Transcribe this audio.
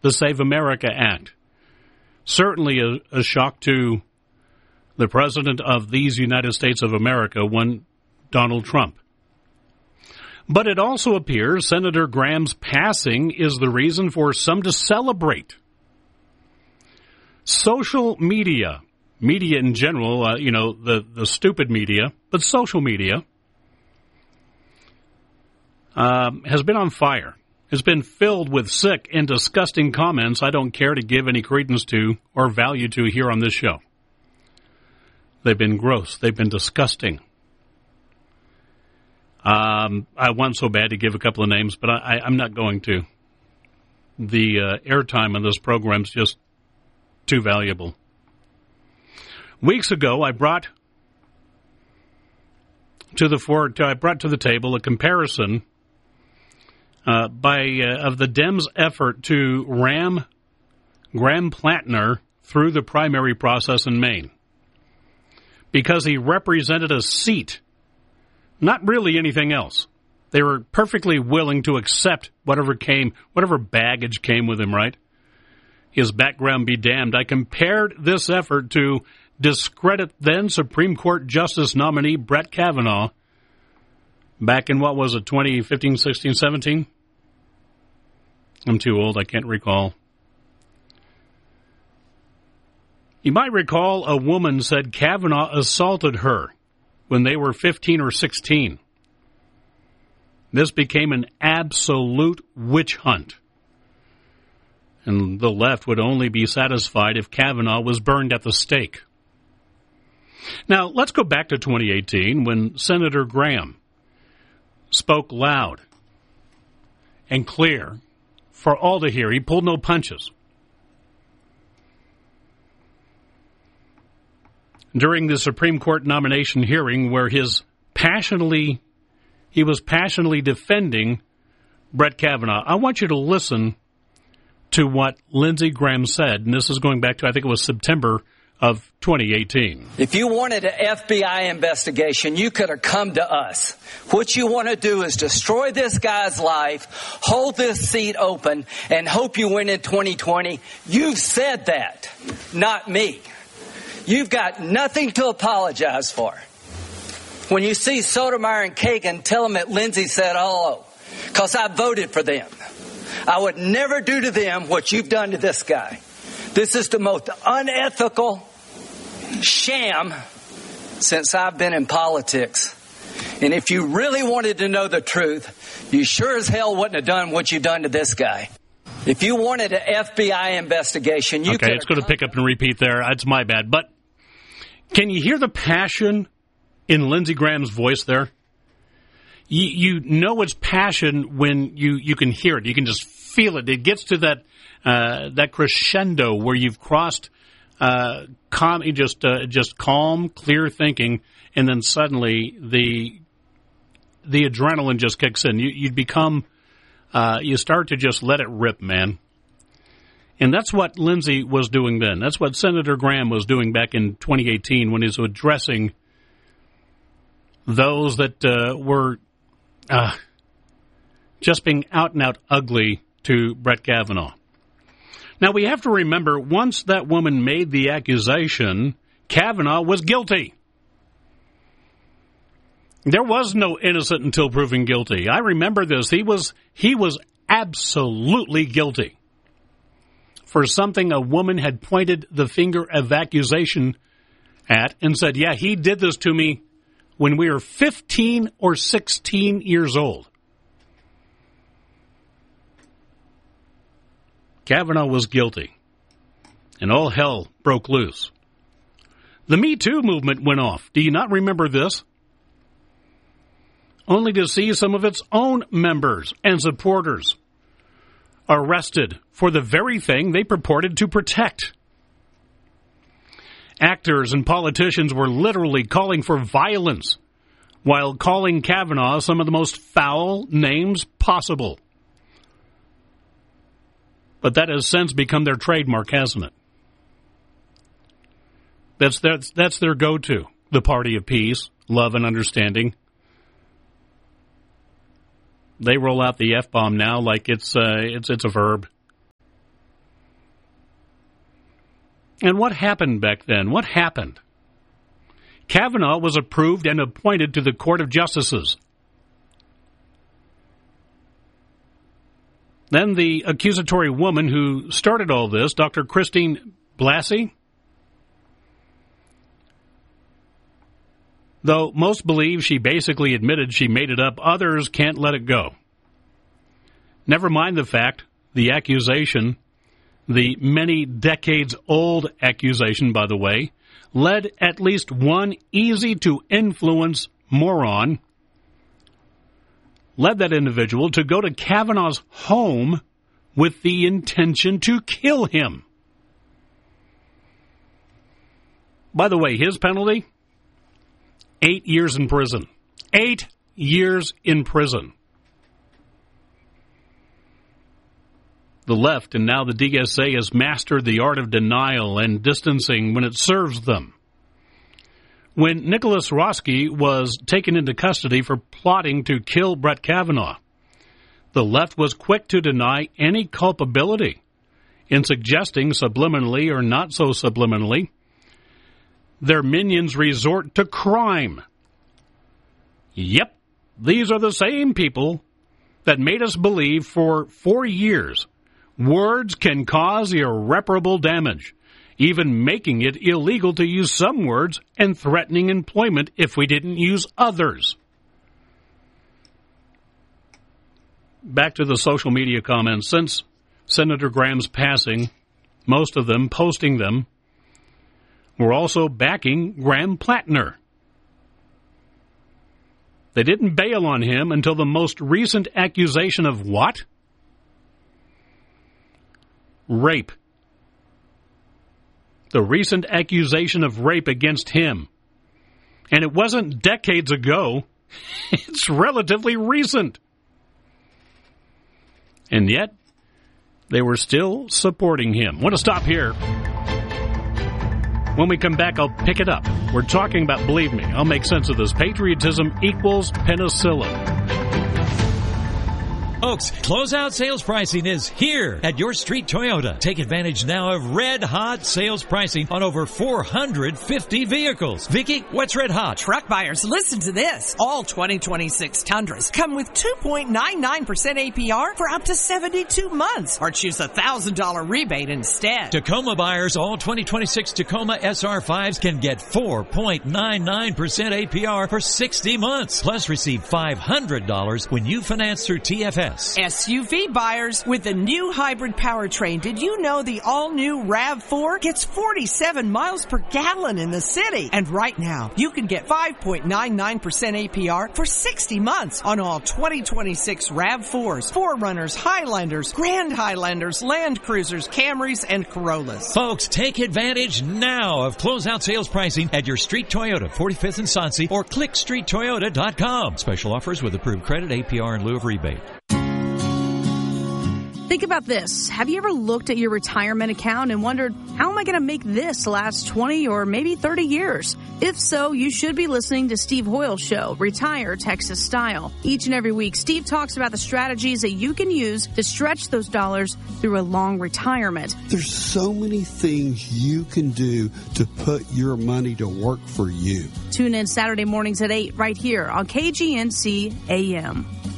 the Save America Act. Certainly a shock to the President of these United States of America, one Donald Trump. But it also appears Senator Graham's passing is the reason for some to celebrate. Social media in general, the stupid media, but social media, has been on fire. It's been filled with sick and disgusting comments I don't care to give any credence to or value to here on this show. They've been gross. They've been disgusting. I want so bad to give a couple of names, but I'm not going to. The airtime on this program is just too valuable. Weeks ago, I brought to the table a comparison of the Dems' effort to ram Graham Plantner through the primary process in Maine because he represented a seat, not really anything else. They were perfectly willing to accept whatever baggage came with him, right? His background be damned. I compared this effort to discredit then Supreme Court Justice nominee Brett Kavanaugh back in, 2015, 16, 17? I'm too old, I can't recall. You might recall a woman said Kavanaugh assaulted her when they were 15 or 16. This became an absolute witch hunt. And the left would only be satisfied if Kavanaugh was burned at the stake. Now, let's go back to 2018 when Senator Graham spoke loud and clear for all to hear. He pulled no punches. During the Supreme Court nomination hearing where he was passionately defending Brett Kavanaugh, I want you to listen to what Lindsey Graham said, and this is going back to, I think it was September of 2018. If you wanted an FBI investigation, you could have come to us. What you want to do is destroy this guy's life, hold this seat open, and hope you win in 2020. You've said that, not me. You've got nothing to apologize for. When you see Sotomayor and Kagan, tell them that Lindsey said hello, because I voted for them. I would never do to them what you've done to this guy. This is the most unethical sham since I've been in politics. And if you really wanted to know the truth, you sure as hell wouldn't have done what you've done to this guy. If you wanted an FBI investigation, you could... Okay, it's going to pick up and repeat there. That's my bad. But can you hear the passion in Lindsey Graham's voice there? You know it's passion when you can hear it. You can just feel it. It gets to that crescendo where you've crossed calm, clear thinking, and then suddenly the adrenaline just kicks in. You become you start to just let it rip, man. And that's what Lindsey was doing then. That's what Senator Graham was doing back in 2018 when he was addressing those that were just being out and out ugly to Brett Kavanaugh. Now, we have to remember, once that woman made the accusation, Kavanaugh was guilty. There was no innocent until proven guilty. I remember this. He was absolutely guilty for something a woman had pointed the finger of accusation at and said, yeah, he did this to me when we were 15 or 16 years old. Kavanaugh was guilty, and all hell broke loose. The Me Too movement went off. Do you not remember this? Only to see some of its own members and supporters arrested for the very thing they purported to protect. Actors and politicians were literally calling for violence while calling Kavanaugh some of the most foul names possible. But that has since become their trademark, hasn't it? That's their go-to, the party of peace, love, and understanding. They roll out the F-bomb now like it's a verb. And what happened back then? What happened? Kavanaugh was approved and appointed to the Court of Justices. Then the accusatory woman who started all this, Dr. Christine Blasey, though most believe she basically admitted she made it up, others can't let it go. Never mind the fact, the accusation, the many decades-old accusation, by the way, led at least one easy-to-influence moron, led that individual to go to Kavanaugh's home with the intention to kill him. By the way, his penalty? 8 years in prison. 8 years in prison. The left and now the DSA has mastered the art of denial and distancing when it serves them. When Nicholas Roski was taken into custody for plotting to kill Brett Kavanaugh, the left was quick to deny any culpability in suggesting subliminally or not so subliminally their minions resort to crime. Yep, these are the same people that made us believe for 4 years words can cause irreparable damage, even making it illegal to use some words and threatening employment if we didn't use others. Back to the social media comments. Since Senator Graham's passing, most of them posting them, were also backing Graham Plattner. They didn't bail on him until the most recent accusation of what? Rape. The recent accusation of rape against him. And it wasn't decades ago. It's relatively recent. And yet, they were still supporting him. Want to stop here. When we come back, I'll pick it up. We're talking about, believe me, I'll make sense of this. Patriotism equals penicillin. Folks, closeout sales pricing is here at Your Street Toyota. Take advantage now of red-hot sales pricing on over 450 vehicles. Vicki, what's red hot? Truck buyers, listen to this. All 2026 Tundras come with 2.99% APR for up to 72 months, or choose a $1,000 rebate instead. Tacoma buyers, all 2026 Tacoma SR5s can get 4.99% APR for 60 months. Plus receive $500 when you finance through TFS. SUV buyers with the new hybrid powertrain. Did you know the all-new RAV4 gets 47 miles per gallon in the city? And right now, you can get 5.99% APR for 60 months on all 2026 RAV4s, 4Runners, Highlanders, Grand Highlanders, Land Cruisers, Camrys, and Corollas. Folks, take advantage now of closeout sales pricing at Your Street Toyota, 45th and Soncy, or clickstreettoyota.com. Special offers with approved credit, APR in lieu of rebate. Think about this. Have you ever looked at your retirement account and wondered, how am I going to make this last 20 or maybe 30 years? If so, you should be listening to Steve Hoyle's show, Retire Texas Style. Each and every week, Steve talks about the strategies that you can use to stretch those dollars through a long retirement. There's so many things you can do to put your money to work for you. Tune in Saturday mornings at 8 right here on KGNC AM.